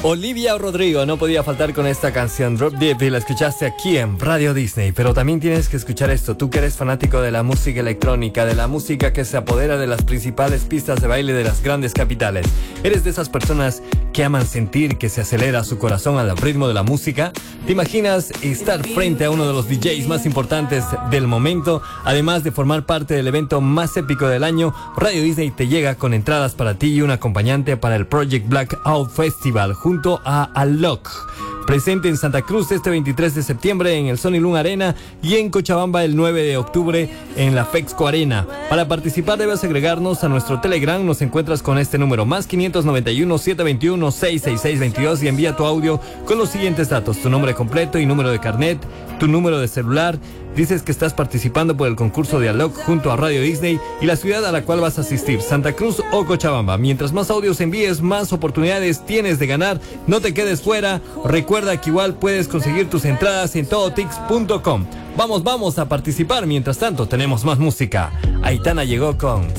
Olivia Rodrigo no podía faltar con esta canción Drop Deep y la escuchaste aquí en Radio Disney. Pero también tienes que escuchar esto, tú que eres fanático de la música electrónica, de la música que se apodera de las principales pistas de baile de las grandes capitales. ¿Eres de esas personas que aman sentir que se acelera su corazón al ritmo de la música? ¿Te imaginas estar frente a uno de los DJs más importantes del momento? Además de formar parte del evento más épico del año, Radio Disney te llega con entradas para ti y un acompañante para el Project Blackout Festival junto a Alok. Presente en Santa Cruz este 23 de septiembre en el Sony Luna Arena y en Cochabamba el 9 de octubre en la Fexco Arena. Para participar debes agregarnos a nuestro Telegram. Nos encuentras con este número más 591-721-66622 y envía tu audio con los siguientes datos: tu nombre completo y número de carnet, tu número de celular. Dices que estás participando por el concurso de Alok junto a Radio Disney y la ciudad a la cual vas a asistir, Santa Cruz o Cochabamba. Mientras más audios envíes, más oportunidades tienes de ganar. No te quedes fuera. Recuerda que igual puedes conseguir tus entradas en todotix.com. Vamos a participar. Mientras tanto, tenemos más música. Aitana llegó con